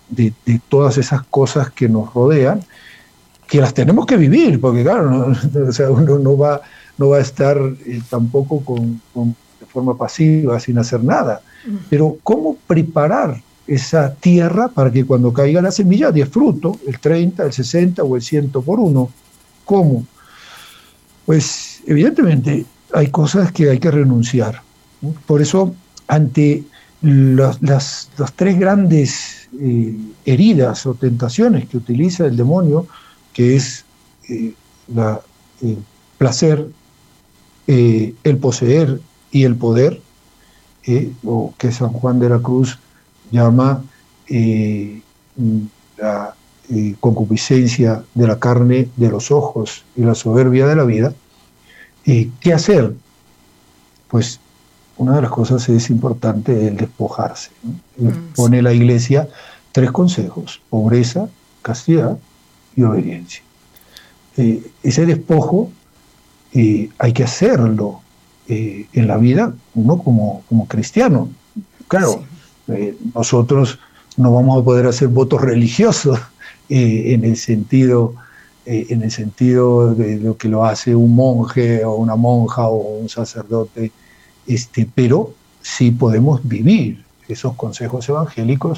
de todas esas cosas que nos rodean, que las tenemos que vivir, porque claro, o sea, uno no va a estar tampoco de forma pasiva, sin hacer nada. Pero ¿cómo preparar esa tierra para que cuando caiga la semilla dé fruto, el 30, el 60 o el 100 por uno? ¿Cómo? Pues evidentemente hay cosas que hay que renunciar, ¿no? Por eso, ante las tres grandes heridas o tentaciones que utiliza el demonio, que es el placer, el poseer y el poder, o que San Juan de la Cruz llama la concupiscencia de la carne, de los ojos y la soberbia de la vida. ¿Qué hacer? Pues una de las cosas es importante el despojarse, ¿no? Pone la Iglesia 3 consejos: pobreza, castidad y obediencia. Ese despojo hay que hacerlo en la vida, uno como cristiano. Claro, nosotros no vamos a poder hacer votos religiosos en el sentido de lo que lo hace un monje o una monja o un sacerdote, pero sí podemos vivir esos consejos evangélicos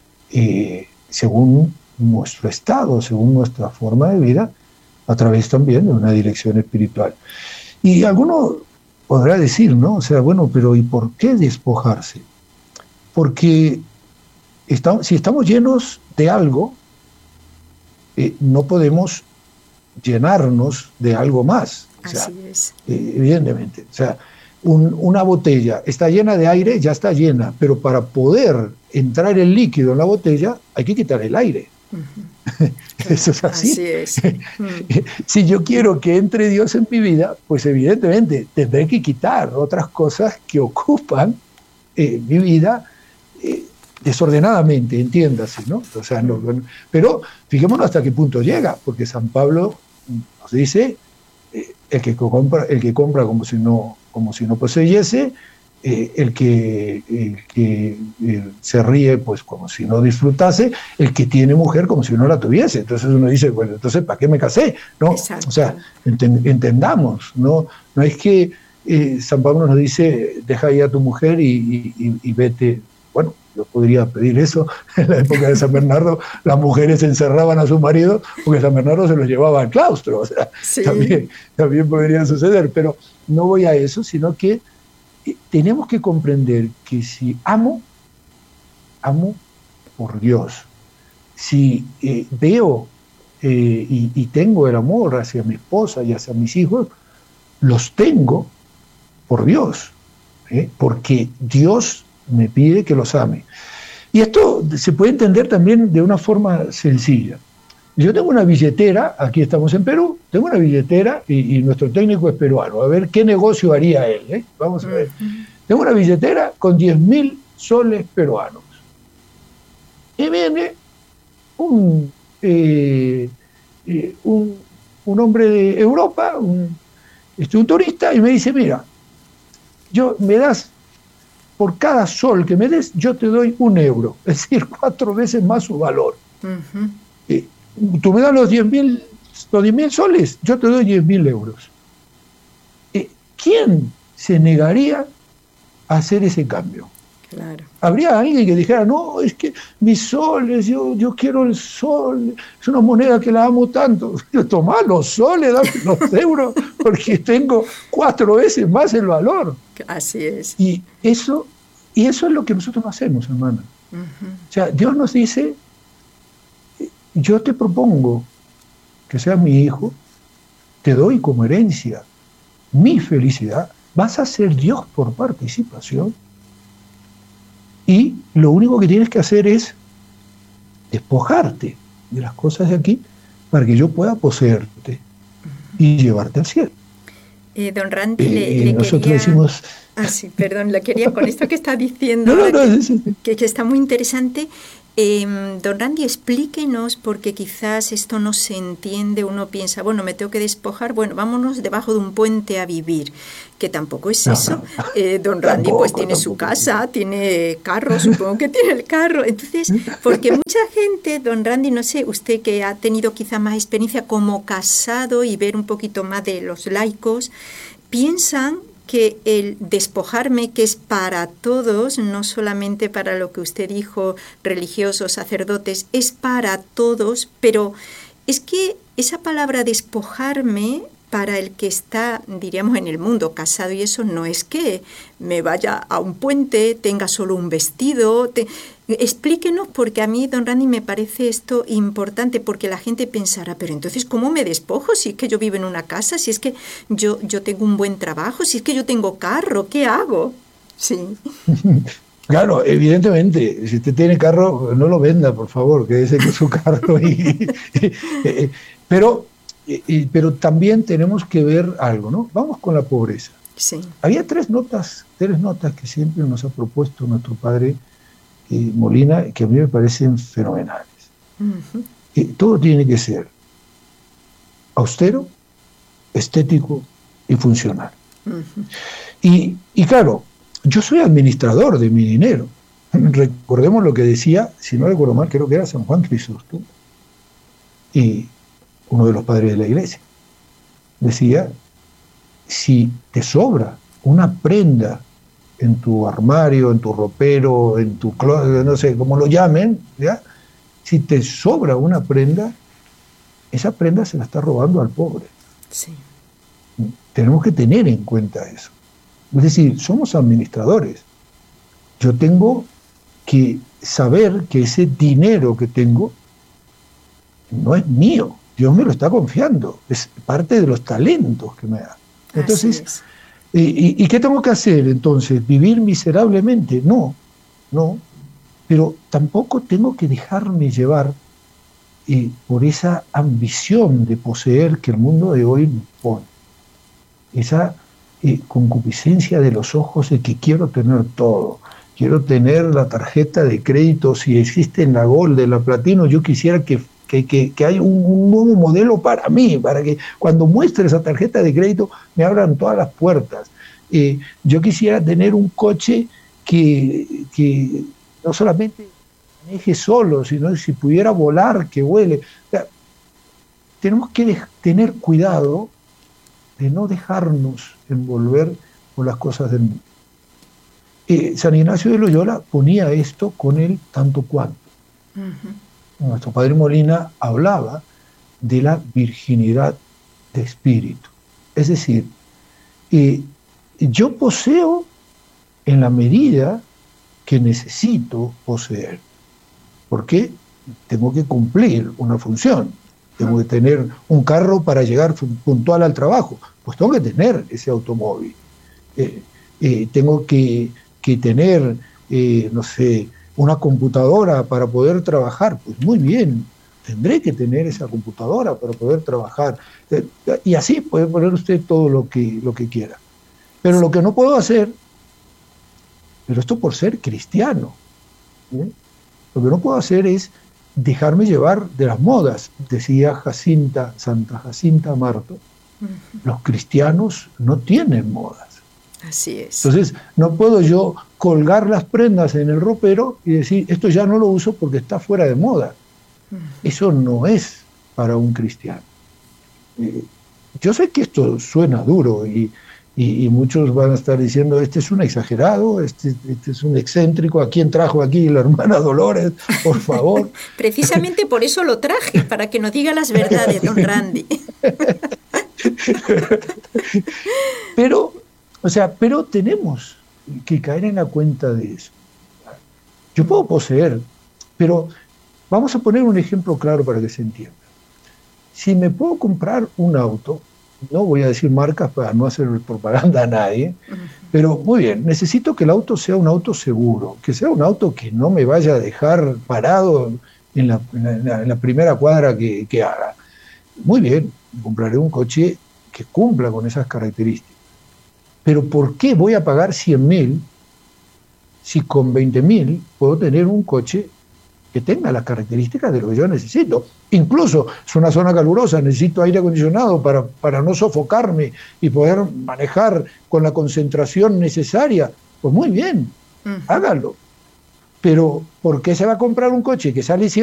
según nuestro estado, según nuestra forma de vida, a través también de una dirección espiritual. Y alguno podrá decir, ¿no? O sea, bueno, pero ¿y por qué despojarse? Porque si estamos llenos de algo, no podemos llenarnos de algo más. O sea, así es. Evidentemente. O sea, una botella está llena de aire, ya está llena, pero para poder entrar el líquido en la botella hay que quitar el aire. Eso es así. Así es. Si yo quiero que entre Dios en mi vida, pues evidentemente tendré que quitar otras cosas que ocupan mi vida desordenadamente, entiéndase, ¿no? O sea, pero fijémonos hasta qué punto llega, porque San Pablo nos dice, el que compra como si no poseyese, el que se ríe pues como si no disfrutase, el que tiene mujer como si no la tuviese. Entonces uno dice, bueno, entonces ¿para qué me casé? ¿No? Exacto. O sea, entendamos, no es que San Pablo nos dice, deja ahí a tu mujer y vete. Bueno, yo podría pedir eso. En la época de San Bernardo, las mujeres encerraban a su marido porque San Bernardo se los llevaba al claustro. O sea, sí. también podría suceder, pero no voy a eso, sino que tenemos que comprender que si amo por Dios. Si veo y tengo el amor hacia mi esposa y hacia mis hijos, los tengo por Dios, porque Dios me pide que los ame. Y esto se puede entender también de una forma sencilla. Yo tengo una billetera, aquí estamos en Perú, tengo una billetera y nuestro técnico es peruano. A ver qué negocio haría él, Vamos a ver. Tengo una billetera con 10.000 soles peruanos. Y viene un hombre de Europa, un turista, y me dice, mira, me das, por cada sol que me des, yo te doy 1 euro, es decir, 4 veces más su valor. Tú me das los 10.000 soles, yo te doy 10.000 euros. ¿Quién se negaría a hacer ese cambio? Claro. Habría alguien que dijera, no, es que mis soles, yo quiero el sol, es una moneda que la amo tanto. Tomá los soles, dame los euros, porque tengo 4 veces más el valor. Así es. Y eso es lo que nosotros no hacemos, hermana. O sea, Dios nos dice, yo te propongo que seas mi hijo, te doy como herencia mi felicidad, vas a ser Dios por participación, y lo único que tienes que hacer es despojarte de las cosas de aquí para que yo pueda poseerte y llevarte al cielo. Don Randy, le nosotros quería... decimos... sí, perdón, le quería, con esto que está diciendo, no, que está muy interesante, Don Randy, explíquenos, porque quizás esto no se entiende, uno piensa, bueno, me tengo que despojar, bueno, vámonos debajo de un puente a vivir, que tampoco es No, eso. no, Don Randy pues tampoco, tiene su tampoco. casa, tiene carro, supongo que tiene el carro. Entonces, porque mucha gente, Don Randy, no sé, usted que ha tenido quizá más experiencia como casado y ver un poquito más de los laicos, piensan que el despojarme, que es para todos, no solamente para lo que usted dijo, religiosos, sacerdotes, es para todos, pero es que esa palabra despojarme para el que está, diríamos, en el mundo casado y eso no es que me vaya a un puente, tenga solo un vestido. Explíquenos, porque a mí, don Randy, me parece esto importante, porque la gente pensará, pero entonces, ¿cómo me despojo? Si es que yo vivo en una casa, si es que yo tengo un buen trabajo, si es que yo tengo carro, ¿qué hago? Sí. Claro, evidentemente, si usted tiene carro, no lo venda, por favor, quédese con su carro. Eh, pero, pero también tenemos que ver algo, ¿no? Vamos con la pobreza. Sí. Había tres notas que siempre nos ha propuesto nuestro padre Molina, que a mí me parecen fenomenales. Uh-huh. Todo tiene que ser austero, estético y funcional. Uh-huh. Y claro, yo soy administrador de mi dinero. Recordemos lo que decía, si no recuerdo mal, creo que era San Juan Crisóstomo, y uno de los padres de la iglesia. Decía, si te sobra una prenda en tu armario, en tu ropero, en tu closet, no sé cómo lo llamen, ¿ya? Si te sobra una prenda, esa prenda se la está robando al pobre. Sí. Tenemos que tener en cuenta eso. Es decir, somos administradores. Yo tengo que saber que ese dinero que tengo no es mío. Dios me lo está confiando. Es parte de los talentos que me da. Entonces, ¿y qué tengo que hacer entonces? ¿Vivir miserablemente? No, no. Pero tampoco tengo que dejarme llevar por esa ambición de poseer que el mundo de hoy nos pone. Esa concupiscencia de los ojos de que quiero tener todo. Quiero tener la tarjeta de crédito, si existe en la Gold, en la Platino, yo quisiera que haya un nuevo modelo para mí, para que cuando muestre esa tarjeta de crédito me abran todas las puertas. Yo quisiera tener un coche que no solamente maneje solo, sino si pudiera volar, que vuele. O sea, tenemos que tener cuidado de no dejarnos envolver por las cosas del mundo. San Ignacio de Loyola ponía esto con el tanto cuanto. Uh-huh. Nuestro padre Molina hablaba de la virginidad de espíritu. Es decir, yo poseo en la medida que necesito poseer, porque tengo que cumplir una función. Tengo que tener un carro para llegar puntual al trabajo, pues tengo que tener ese automóvil. Tengo que tener, no sé, una computadora para poder trabajar, pues muy bien, tendré que tener esa computadora para poder trabajar. Y así puede poner usted todo lo que quiera. Pero lo que no puedo hacer, pero esto por ser cristiano, lo que no puedo hacer es dejarme llevar de las modas. Decía Santa Jacinta Marto, los cristianos no tienen modas. Así es. Entonces, no puedo yo colgar las prendas en el ropero y decir, esto ya no lo uso porque está fuera de moda. Eso no es para un cristiano. Yo sé que esto suena duro y muchos van a estar diciendo, este es un exagerado, este es un excéntrico, ¿a quién trajo aquí la hermana Dolores? Por favor. Precisamente por eso lo traje, para que nos diga las verdades, don Randy. Pero tenemos que caer en la cuenta de eso. Yo puedo poseer, pero vamos a poner un ejemplo claro para que se entienda. Si me puedo comprar un auto, no voy a decir marcas para no hacer propaganda a nadie, pero muy bien, necesito que el auto sea un auto seguro, que sea un auto que no me vaya a dejar parado en la primera cuadra que haga. Muy bien, compraré un coche que cumpla con esas características. Pero ¿por qué voy a pagar 100.000 si con 20.000 puedo tener un coche que tenga las características de lo que yo necesito. Incluso es una zona calurosa, necesito aire acondicionado para no sofocarme y poder manejar con la concentración necesaria. Pues muy bien, hágalo. Pero ¿por qué se va a comprar un coche que sale